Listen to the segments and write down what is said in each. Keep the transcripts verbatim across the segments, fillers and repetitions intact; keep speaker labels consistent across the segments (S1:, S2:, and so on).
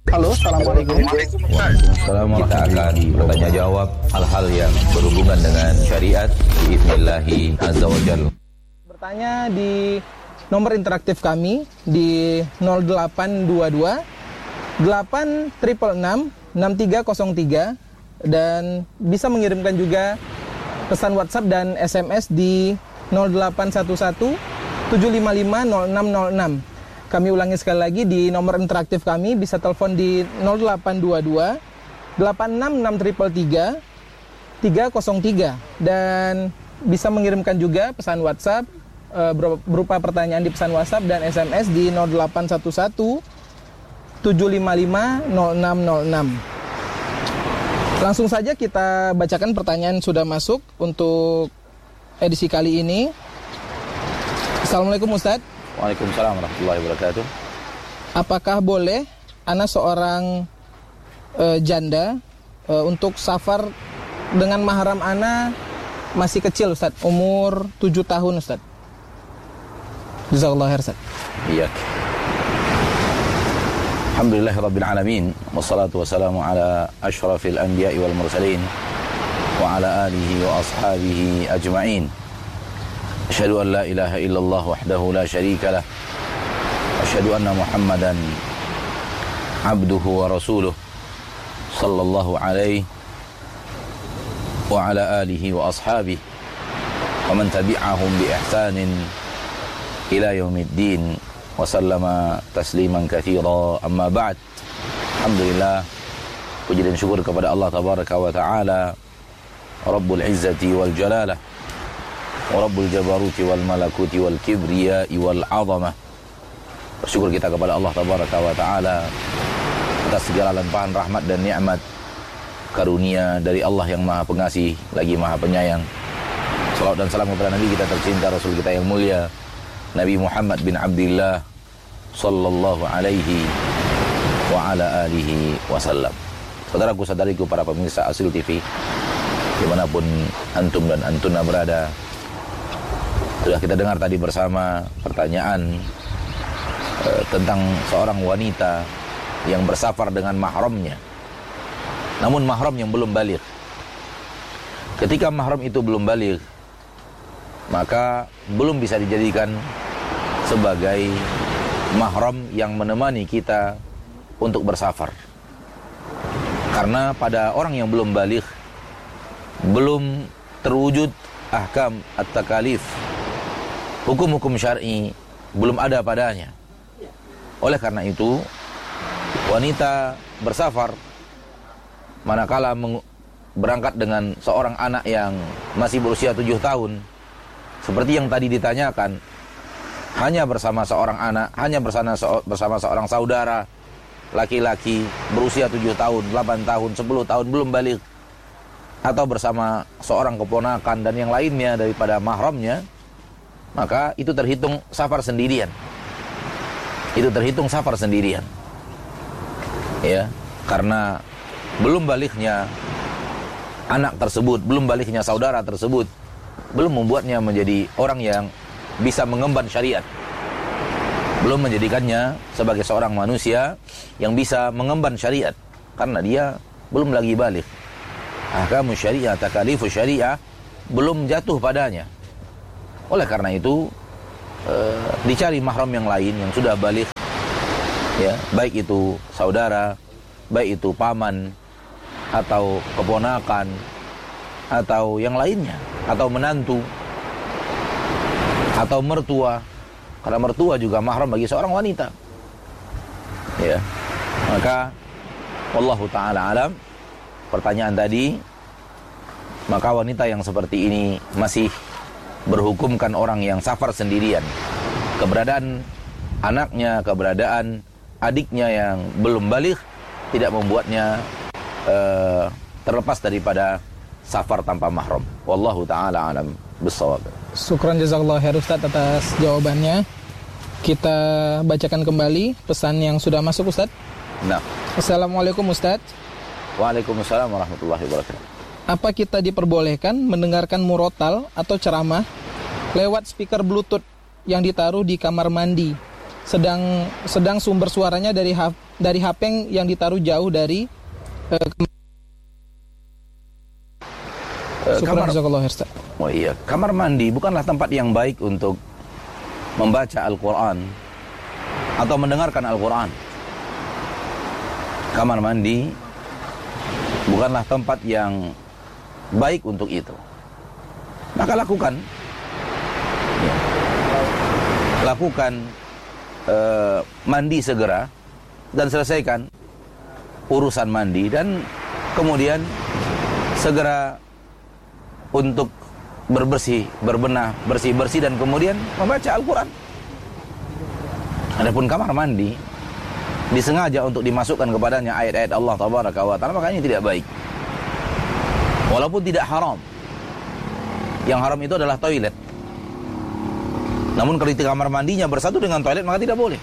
S1: Halo, Assalamualaikum.
S2: Waalaikumsalam. Kita akan bertanya jawab hal-hal yang berhubungan dengan syariat biidznillahi azza wa jalla.
S1: Bertanya di nomor interaktif kami di nol delapan dua dua delapan enam enam enam tiga nol tiga dan bisa mengirimkan juga pesan WhatsApp dan S M S di nol delapan satu satu tujuh lima lima nol enam nol enam. Kami ulangi sekali lagi di nomor interaktif kami, bisa telepon di nol delapan dua dua delapan enam enam tiga tiga tiga nol tiga dan bisa mengirimkan juga pesan WhatsApp e, berupa pertanyaan di pesan WhatsApp dan S M S di nol delapan satu satu tujuh lima lima nol enam nol enam. Langsung saja kita bacakan pertanyaan sudah masuk untuk edisi kali ini. Assalamualaikum Ustadz.
S2: Waalaikumsalam warahmatullahi wabarakatuh.
S1: Apakah boleh anak seorang e, janda e, untuk safar dengan mahram anak masih kecil Ustaz, umur tujuh tahun Ustaz? Jazakallahu khair Ustaz.
S2: Iya. Alhamdulillahirabbil alamin wassalatu wassalamu ala asyrafil anbiya'i wal mursalin wa ala alihi wa ashabihi ajma'in. Asyhadu an la ilaha illallah wahdahu la syarika lah. Asyhadu anna Muhammadan abduhu wa rasuluh sallallahu alaihi wa ala alihi wa ashabihi wa man tabi'ahum bi ihsanin ila yaumiddin wa sallama tasliman katsira. Amma ba'd. Alhamdulillah, puji dan syukur kepada Allah tabaraka wa taala, Rabbul Izzati wal Jalalah, Rabbul Jabaruti wal Malakuti wal Kibriyai wal Azamah. Bersyukur kita kepada Allah tabaraka wa taala atas segala limpahan rahmat dan nikmat karunia dari Allah yang Maha Pengasih lagi Maha Penyayang. Salawat dan salam kepada Nabi kita tercinta, Rasul kita yang mulia, Nabi Muhammad bin Abdullah sallallahu alaihi wa ala alihi wasallam. Saudaraku saudariku para pemirsa Asil T V dimanapun antum dan antuna berada, sudah kita dengar tadi bersama pertanyaan e, tentang seorang wanita yang bersafar dengan mahramnya, namun mahram yang belum baligh. Ketika mahram itu belum baligh, maka belum bisa dijadikan sebagai mahram yang menemani kita untuk bersafar. Karena pada orang yang belum baligh, belum terwujud ahkam at-takalif, hukum-hukum syar'i belum ada padanya. Oleh karena itu, wanita bersafar manakala meng- berangkat dengan seorang anak yang masih berusia tujuh tahun, seperti yang tadi ditanyakan, hanya bersama seorang anak, hanya bersama, se- bersama seorang saudara laki-laki berusia tujuh tahun, delapan tahun, sepuluh tahun belum baligh, atau bersama seorang keponakan dan yang lainnya daripada mahramnya, maka itu terhitung safar sendirian. Itu terhitung safar sendirian. Ya, karena belum balighnya anak tersebut, belum balighnya saudara tersebut, belum membuatnya menjadi orang yang bisa mengemban syariat. Belum menjadikannya sebagai seorang manusia yang bisa mengemban syariat, karena dia belum lagi baligh. Ahkamu syariah, takalifu syariah belum jatuh padanya. Oleh karena itu e, dicari mahram yang lain yang sudah baligh, ya, baik itu saudara, baik itu paman atau keponakan atau yang lainnya, atau menantu atau mertua, karena mertua juga mahram bagi seorang wanita. Ya, maka wallahu taala alam. Pertanyaan tadi, maka wanita yang seperti ini masih berhukumkan orang yang safar sendirian. Keberadaan anaknya, keberadaan adiknya yang belum baligh tidak membuatnya uh, terlepas daripada safar tanpa mahram. Wallahu taala alam bissawab.
S1: Syukran jazakallahu khair Ustaz atas jawabannya. Kita bacakan kembali pesan yang sudah masuk Ustaz.
S2: Nah.
S1: Assalamualaikum Ustaz.
S2: Waalaikumsalam warahmatullahi wabarakatuh.
S1: Apa kita diperbolehkan mendengarkan murotal atau ceramah lewat speaker Bluetooth yang ditaruh di kamar mandi sedang sedang sumber suaranya dari ha, dari H P yang ditaruh jauh dari uh,
S2: uh, kamar.
S1: Oh
S2: iya, kamar mandi bukanlah tempat yang baik untuk membaca Al-Quran atau mendengarkan Al-Quran. Kamar mandi bukanlah tempat yang baik untuk itu. Maka lakukan ya, lakukan uh, mandi segera dan selesaikan urusan mandi, dan kemudian segera untuk berbersih, berbenah, bersih-bersih, dan kemudian membaca Al-Quran. Adapun kamar mandi disengaja untuk dimasukkan kepadanya ayat-ayat Allah Tabaraka wa Ta'ala, makanya tidak baik. Walaupun tidak haram. Yang haram itu adalah toilet. Namun kalau di kamar mandinya bersatu dengan toilet, maka tidak boleh.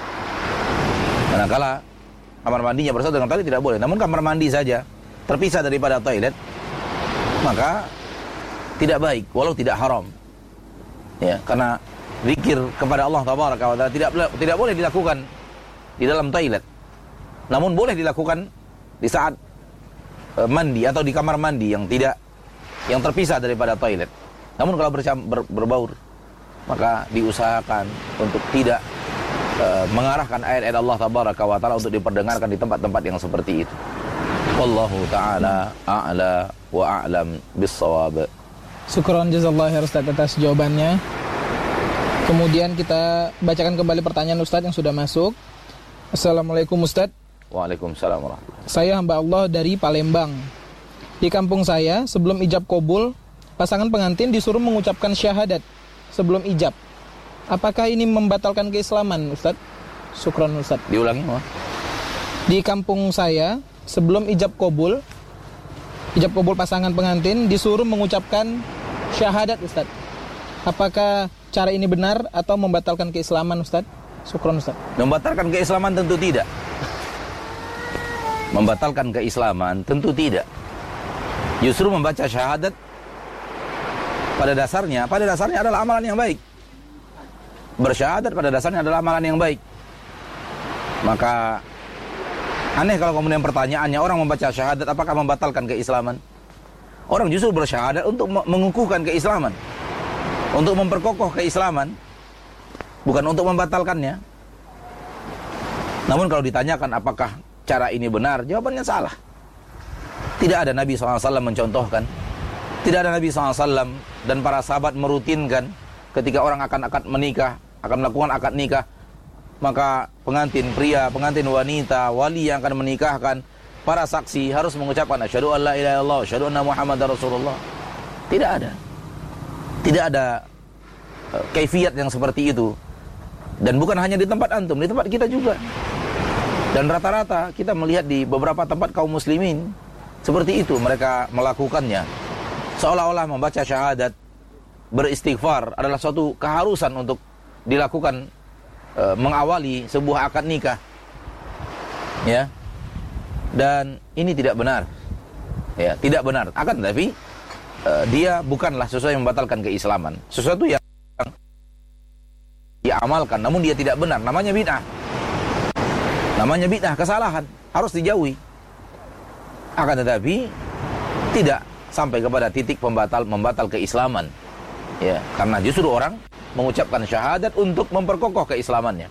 S2: Manakala kamar mandinya bersatu dengan toilet, tidak boleh. Namun kamar mandi saja terpisah daripada toilet, maka tidak baik, walau tidak haram. Ya, karena zikir kepada Allah Tabaraka wa Ta'ala tidak tidak boleh dilakukan di dalam toilet. Namun boleh dilakukan di saat uh, mandi atau di kamar mandi yang tidak yang terpisah daripada toilet. Namun kalau bercam, ber, berbaur, maka diusahakan untuk tidak uh, mengarahkan ayat-ayat Allah Tabaraka wa Ta'ala untuk diperdengarkan di tempat-tempat yang seperti itu. Wallahu ta'ala a'la wa a'lam bis-shawab.
S1: Syukran jazakallahu khairan Ustaz atas jawabannya. Kemudian kita bacakan kembali pertanyaan Ustaz yang sudah masuk. Assalamualaikum Ustaz.
S2: Waalaikumsalam warahmatullahi.
S1: Saya hamba Allah dari Palembang. Di kampung saya sebelum ijab qabul, pasangan pengantin disuruh mengucapkan syahadat sebelum ijab. Apakah ini membatalkan keislaman Ustaz? Syukran Ustaz.
S2: Diulangi, Mas.
S1: Di kampung saya sebelum ijab qabul, ijab qabul pasangan pengantin disuruh mengucapkan syahadat Ustaz. Apakah cara ini benar atau membatalkan keislaman Ustaz? Syukran Ustaz.
S2: Membatalkan keislaman tentu tidak. Membatalkan keislaman tentu tidak. Justru membaca syahadat pada dasarnya, pada dasarnya adalah amalan yang baik. Bersyahadat pada dasarnya adalah amalan yang baik. Maka aneh kalau kemudian pertanyaannya orang membaca syahadat apakah membatalkan keislaman? Orang justru bersyahadat untuk mengukuhkan keislaman, untuk memperkokoh keislaman, bukan untuk membatalkannya. Namun kalau ditanyakan apakah cara ini benar, jawabannya salah. Tidak ada Nabi shallallahu alaihi wasallam mencontohkan. Tidak ada Nabi shallallahu alaihi wasallam dan para sahabat merutinkan ketika orang akan akad menikah, akan melakukan akad nikah, maka pengantin pria, pengantin wanita, wali yang akan menikahkan, para saksi harus mengucapkan asyhadu an la ilaha illallah, asyhadu anna muhammadar rasulullah. Tidak ada. Tidak ada uh, kaifiat yang seperti itu. Dan bukan hanya di tempat antum, di tempat kita juga. Dan rata-rata kita melihat di beberapa tempat kaum muslimin seperti itu, mereka melakukannya. Seolah-olah membaca syahadat, beristighfar adalah suatu keharusan untuk dilakukan e, mengawali sebuah akad nikah. Ya. Dan ini tidak benar. Ya, tidak benar. Akan tetapi e, dia bukanlah sesuatu yang membatalkan keislaman. Sesuatu yang diamalkan namun dia tidak benar, namanya bid'ah. Namanya bid'ah, kesalahan, harus dijauhi. Akan tetapi tidak sampai kepada titik pembatal membatal keislaman. Ya, karena justru orang mengucapkan syahadat untuk memperkokoh keislamannya.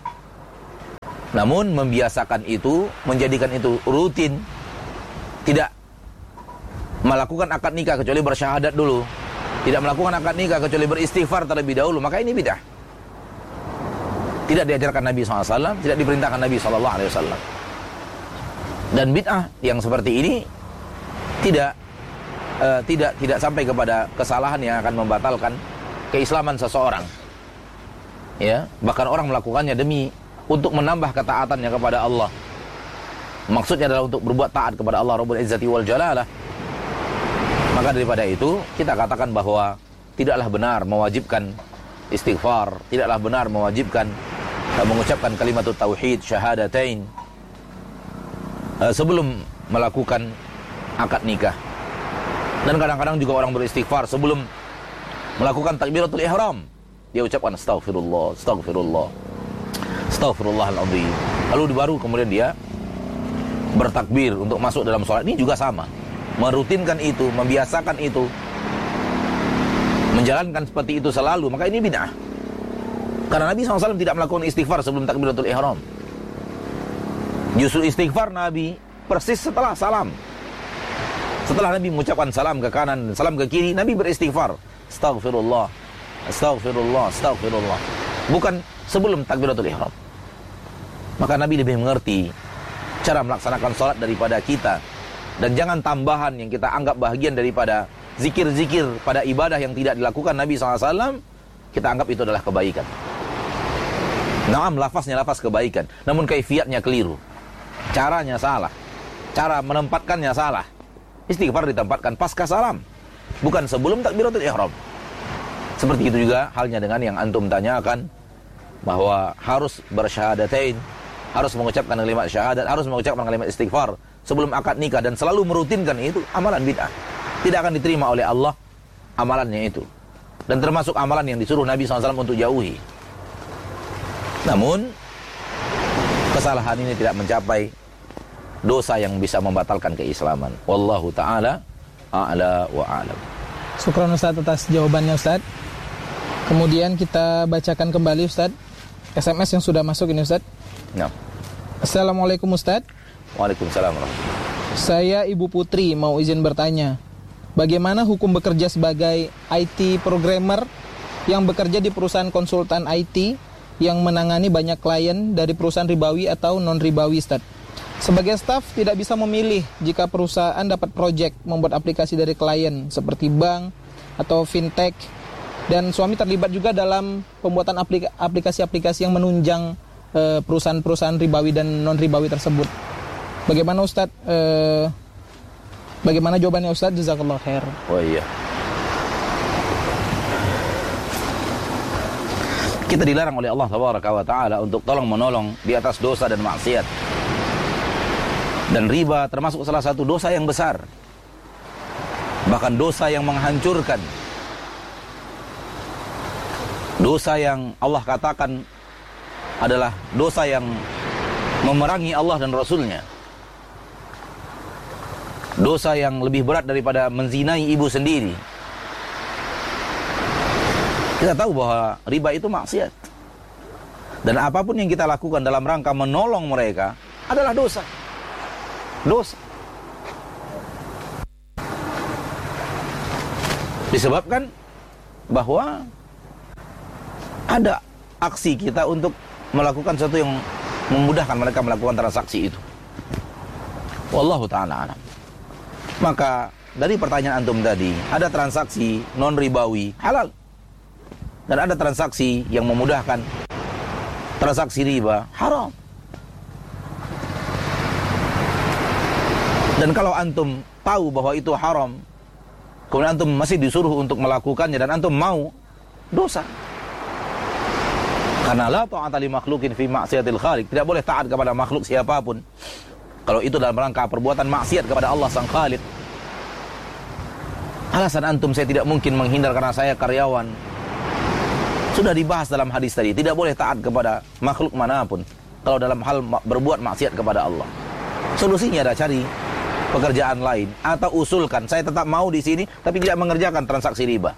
S2: Namun membiasakan itu, menjadikan itu rutin, tidak melakukan akad nikah kecuali bersyahadat dulu, tidak melakukan akad nikah kecuali beristighfar terlebih dahulu, maka ini bid'ah. Tidak diajarkan Nabi shallallahu alaihi wasallam, tidak diperintahkan Nabi shallallahu alaihi wasallam. Dan bid'ah yang seperti ini tidak uh, tidak tidak sampai kepada kesalahan yang akan membatalkan keislaman seseorang. Ya, bahkan orang melakukannya demi untuk menambah ketaatannya kepada Allah. Maksudnya adalah untuk berbuat taat kepada Allah Rabbul Izzati wal Jalalah. Maka daripada itu kita katakan bahwa tidaklah benar mewajibkan istighfar, tidaklah benar mewajibkan uh, mengucapkan kalimat tauhid syahadatain uh, sebelum melakukan akad nikah. Dan kadang-kadang juga orang beristighfar sebelum melakukan takbiratul ihram, dia ucapkan astaghfirullah, astaghfirullah. Astaghfirullahaladzim. Lalu baru kemudian dia bertakbir untuk masuk dalam sholat. Ini juga sama, merutinkan itu, membiasakan itu, menjalankan seperti itu selalu, maka ini bid'ah. Karena Nabi shallallahu alaihi wasallam tidak melakukan istighfar sebelum takbiratul ihram. Justru istighfar Nabi persis setelah salam. Setelah Nabi mengucapkan salam ke kanan, salam ke kiri, Nabi beristighfar. Astaghfirullah, astaghfirullah, astaghfirullah. Bukan sebelum takbiratul ihram. Maka Nabi lebih mengerti cara melaksanakan sholat daripada kita. Dan jangan tambahan yang kita anggap bahagian daripada zikir-zikir pada ibadah yang tidak dilakukan Nabi shallallahu alaihi wasallam, kita anggap itu adalah kebaikan. Naam, lafaznya lafaz kebaikan, namun kaifiatnya keliru. Caranya salah. Cara menempatkannya salah. Istighfar ditempatkan pasca salam, bukan sebelum takbiratul ihram. Seperti itu juga halnya dengan yang antum tanyakan, bahwa harus bersyahadatain, harus mengucapkan kalimat syahadat, harus mengucapkan kalimat istighfar sebelum akad nikah, dan selalu merutinkan itu, amalan bid'ah. Tidak akan diterima oleh Allah amalannya itu. Dan termasuk amalan yang disuruh Nabi shallallahu alaihi wasallam untuk jauhi. Namun kesalahan ini tidak mencapai dosa yang bisa membatalkan keislaman. Wallahu ta'ala a'la wa a'lam.
S1: Syukran Ustaz atas jawabannya Ustaz. Kemudian kita bacakan kembali Ustaz S M S yang sudah masuk ini Ustaz.
S2: Nah.
S1: Assalamualaikum Ustaz.
S2: Waalaikumsalam warahmatullahi wabarakatuh.
S1: Saya Ibu Putri mau izin bertanya, bagaimana hukum bekerja sebagai I T programmer yang bekerja di perusahaan konsultan I T yang menangani banyak klien dari perusahaan ribawi atau non-ribawi Ustaz? Sebagai staf tidak bisa memilih jika perusahaan dapat proyek membuat aplikasi dari klien seperti bank atau fintech, dan suami terlibat juga dalam pembuatan aplik- aplikasi-aplikasi yang menunjang e, perusahaan-perusahaan ribawi dan non-ribawi tersebut. Bagaimana Ustaz? E, bagaimana jawabannya Ustaz? Jazakallah khair.
S2: Oh iya. Kita dilarang oleh Allah Tabaraka wa Ta'ala untuk tolong menolong di atas dosa dan maksiat. Dan riba termasuk salah satu dosa yang besar, bahkan dosa yang menghancurkan, dosa yang Allah katakan adalah dosa yang memerangi Allah dan Rasulnya, dosa yang lebih berat daripada menzinai ibu sendiri. Kita tahu bahwa riba itu maksiat, dan apapun yang kita lakukan dalam rangka menolong mereka adalah dosa. Dosa. Disebabkan bahwa ada aksi kita untuk melakukan sesuatu yang memudahkan mereka melakukan transaksi itu. Wallahu ta'ala alam. Maka dari pertanyaan antum tadi, ada transaksi non-ribawi halal, dan ada transaksi yang memudahkan, transaksi riba haram. Dan kalau antum tahu bahwa itu haram, kemudian antum masih disuruh untuk melakukannya, dan antum mau, dosa. Karena la ta'ata li makhlukin fi ma'siyatil khaliq, tidak boleh taat kepada makhluk siapapun kalau itu dalam rangka perbuatan maksiat kepada Allah sang Khaliq. Alasan antum, saya tidak mungkin menghindar karena saya karyawan, sudah dibahas dalam hadis tadi. Tidak boleh taat kepada makhluk manapun kalau dalam hal berbuat maksiat kepada Allah. Solusinya ada cari pekerjaan lain, atau usulkan saya tetap mau di sini tapi tidak mengerjakan transaksi riba.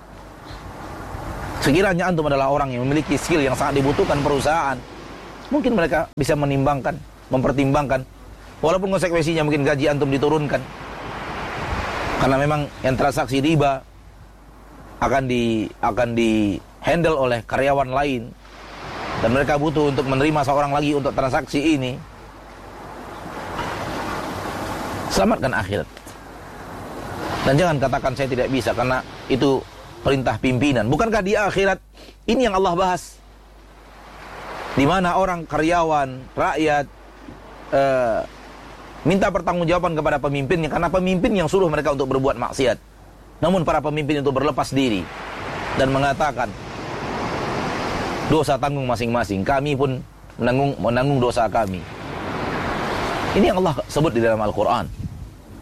S2: Sekiranya antum adalah orang yang memiliki skill yang sangat dibutuhkan perusahaan, mungkin mereka bisa menimbangkan, mempertimbangkan, walaupun konsekuensinya mungkin gaji antum diturunkan, karena memang yang transaksi riba akan di akan di handle oleh karyawan lain, dan mereka butuh untuk menerima seorang lagi untuk transaksi ini. Selamatkan akhirat. Dan jangan katakan saya tidak bisa karena itu perintah pimpinan. Bukankah di akhirat ini yang Allah bahas, di mana orang karyawan, rakyat uh, minta pertanggungjawaban kepada pemimpinnya karena pemimpin yang suruh mereka untuk berbuat maksiat. Namun para pemimpin itu berlepas diri dan mengatakan dosa tanggung masing-masing, kami pun menanggung menanggung dosa kami. Ini yang Allah sebut di dalam Al-Quran,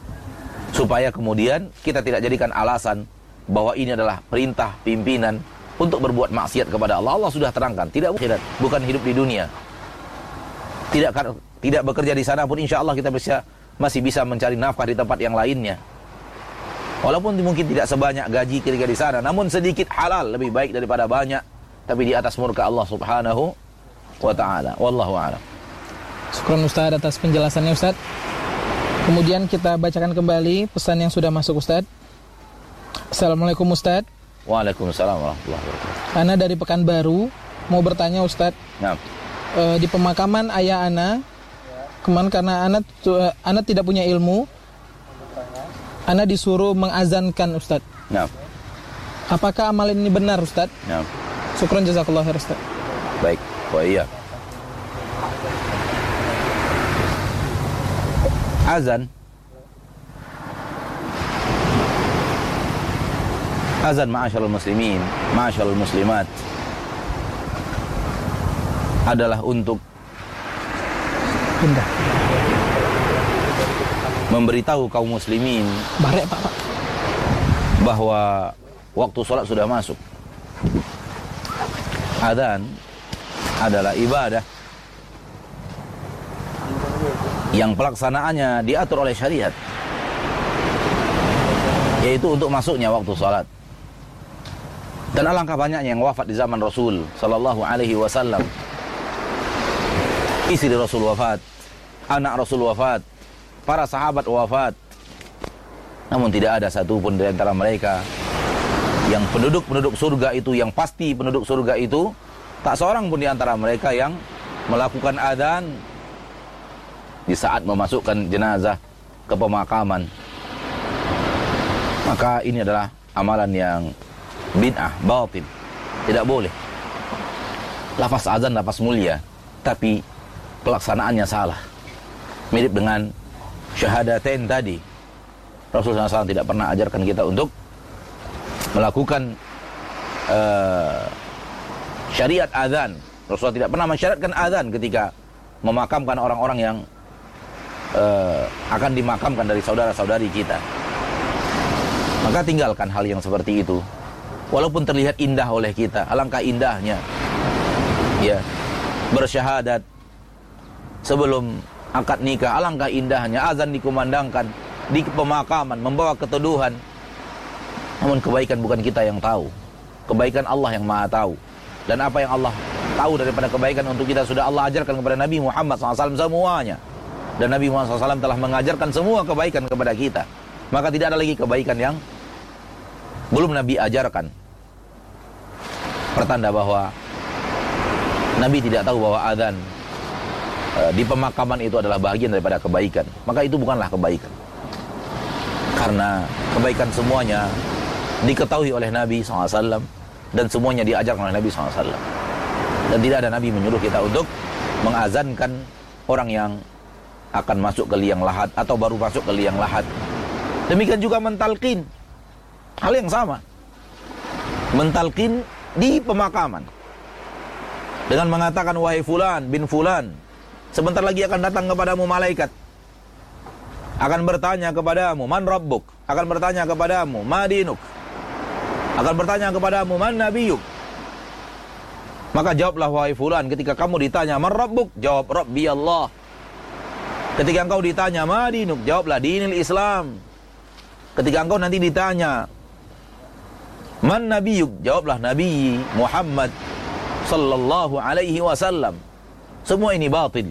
S2: supaya kemudian kita tidak jadikan alasan bahwa ini adalah perintah pimpinan untuk berbuat maksiat kepada Allah. Allah sudah terangkan, tidak akhirat, bukan hidup di dunia. Tidak tidak bekerja di sana pun insya Allah kita bisa, masih bisa mencari nafkah di tempat yang lainnya. Walaupun mungkin tidak sebanyak gaji ketika di sana, namun sedikit halal lebih baik daripada banyak tapi di atas murka Allah Subhanahu wa taala. Wallahu a'lam.
S1: Syukran Ustaz atas penjelasannya Ustaz. Kemudian kita bacakan kembali pesan yang sudah masuk Ustaz. Assalamualaikum Ustaz.
S2: Waalaikumsalam warahmatullahi wabarakatuh.
S1: Ana dari Pekanbaru mau bertanya Ustaz.
S2: Nah.
S1: E, di pemakaman ayah Ana, kemarin karena Ana Ana tidak punya ilmu, Ana disuruh mengazankan Ustaz.
S2: Nah.
S1: Apakah amalan ini benar Ustaz?
S2: Nah.
S1: Syukran jazakallah khair Ustaz.
S2: Baik, wa iya. Azan Azan ma'asyarul muslimin, ma'asyarul muslimat, adalah untuk
S1: Pindah.
S2: memberitahu kaum muslimin
S1: Barek Pak, Pak.
S2: bahwa waktu sholat sudah masuk. Azan adalah ibadah yang pelaksanaannya diatur oleh syariat, yaitu untuk masuknya waktu salat. Dan alangkah banyaknya yang wafat di zaman Rasul sallallahu alaihi wasallam. Istri Rasul wafat, anak Rasul wafat, para sahabat wafat. Namun tidak ada satupun di antara mereka yang penduduk-penduduk surga itu, yang pasti penduduk surga itu, tak seorang pun di antara mereka yang melakukan adzan di saat memasukkan jenazah ke pemakaman. Maka ini adalah amalan yang bid'ah, batil. Tidak boleh. Lafaz azan lafaz mulia, tapi pelaksanaannya salah. Mirip dengan syahadatain tadi. Rasulullah shallallahu alaihi wasallam tidak pernah ajarkan kita untuk melakukan uh, syariat azan. Rasulullah tidak pernah mensyaratkan azan ketika memakamkan orang-orang yang Uh, akan dimakamkan dari saudara-saudari kita. Maka tinggalkan hal yang seperti itu. Walaupun terlihat indah oleh kita, alangkah indahnya ya bersyahadat sebelum akad nikah, alangkah indahnya azan dikumandangkan di pemakaman membawa keteduhan. Namun kebaikan bukan kita yang tahu, kebaikan Allah yang Maha tahu. Dan apa yang Allah tahu daripada kebaikan untuk kita sudah Allah ajarkan kepada Nabi Muhammad shallallahu alaihi wasallam semuanya. Dan Nabi Muhammad shallallahu alaihi wasallam telah mengajarkan semua kebaikan kepada kita. Maka tidak ada lagi kebaikan yang belum Nabi ajarkan. Pertanda bahwa Nabi tidak tahu bahwa adzan e, di pemakaman itu adalah bagian daripada kebaikan. Maka itu bukanlah kebaikan. Karena kebaikan semuanya diketahui oleh Nabi shallallahu alaihi wasallam dan semuanya diajarkan oleh Nabi shallallahu alaihi wasallam. Dan tidak ada Nabi menyuruh kita untuk mengazankan orang yang akan masuk ke liang lahat atau baru masuk ke liang lahat. Demikian juga mentalkin, hal yang sama. Mentalkin di pemakaman dengan mengatakan, wahai fulan bin fulan, sebentar lagi akan datang kepadamu malaikat, akan bertanya kepadamu, man rabbuk, akan bertanya kepadamu, ma dinuk, akan bertanya kepadamu, man nabiyuk. Maka jawablah wahai fulan, ketika kamu ditanya man rabbuk, jawab rabbi Allah. Ketika engkau ditanya ma dinuk, jawablah dinil Islam. Ketika engkau nanti ditanya man nabiyuk, jawablah Nabi Muhammad sallallahu alaihi wasallam. Semua ini batil.